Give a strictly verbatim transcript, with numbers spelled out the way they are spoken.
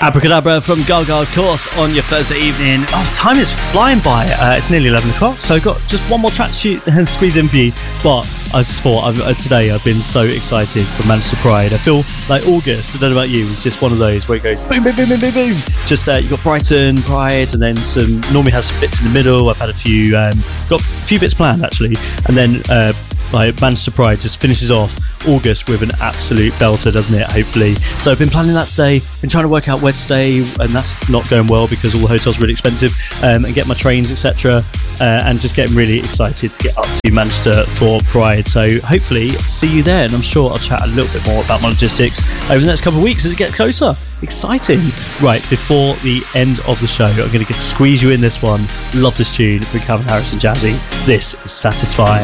Abracadabra from Gaga, of course, on your Thursday evening. Oh, time is flying by. Uh, it's nearly eleven o'clock, so I've got just one more track to shoot and squeeze in for you. But I just thought, I've, uh, today I've been so excited for Manchester Pride. I feel like August, I don't know about you, it's just one of those where it goes boom, boom, boom, boom, boom, boom. Just, uh, you've got Brighton, Pride, and then some, normally has some bits in the middle. I've had a few, um, got a few bits planned, actually. And then, uh, like Manchester Pride just finishes off August with an absolute belter, doesn't it? Hopefully. So I've been planning that today, been trying to work out where to stay, and that's not going well because all the hotels are really expensive, um, and get my trains, et cetera. Uh, and just getting really excited to get up to Manchester for Pride. So hopefully see you there, and I'm sure I'll chat a little bit more about my logistics over the next couple of weeks as it gets closer. Exciting. Right, before the end of the show, I'm going to squeeze you in this one. Love this tune from Calvin Harris and Jazzy. This is Satisfy.